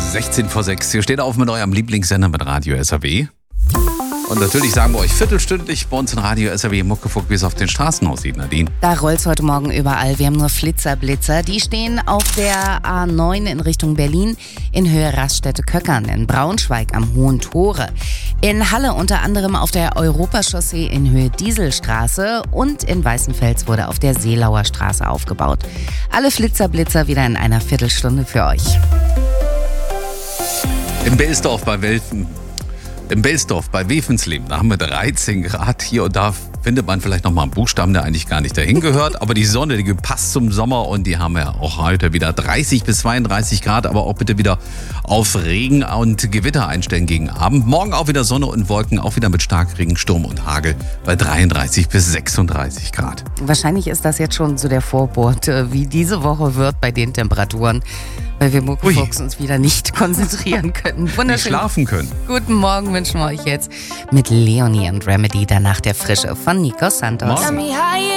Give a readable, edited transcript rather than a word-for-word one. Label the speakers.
Speaker 1: 16 vor 6. Ihr steht auf mit eurem Lieblingssender mit Radio SAW. Und natürlich sagen wir euch viertelstündlich bei uns in Radio SAW Muckefuck, wie es auf den Straßen aussieht, Nadine.
Speaker 2: Da rollt's heute Morgen überall. Wir haben nur Flitzer-Blitzer. Die stehen auf der A9 in Richtung Berlin, in Höhe Raststätte-Köckern, in Braunschweig am Hohen Tore, in Halle unter anderem auf der Europachaussee in Höhe Dieselstraße und in Weißenfels wurde auf der Seelauer Straße aufgebaut. Alle Flitzer-Blitzer wieder in einer Viertelstunde für euch.
Speaker 1: Im Belsdorf bei Wevensleben, da haben wir 13 Grad. Hier und da findet man vielleicht nochmal einen Buchstaben, der eigentlich gar nicht dahin gehört. Aber die Sonne, die passt zum Sommer und die haben wir auch heute wieder 30 bis 32 Grad. Aber auch bitte wieder auf Regen und Gewitter einstellen gegen Abend. Morgen auch wieder Sonne und Wolken, auch wieder mit Starkregen, Sturm und Hagel bei 33 bis 36 Grad.
Speaker 2: Wahrscheinlich ist das jetzt schon so der Vorbote, wie diese Woche wird bei den Temperaturen, weil wir Muckefuchs uns wieder nicht konzentrieren können.
Speaker 1: Wunderschön. Nicht schlafen können.
Speaker 2: Guten Morgen wünschen wir euch jetzt mit Leonie und Remedy, danach der Frische von Nico Santos.
Speaker 1: Morgen.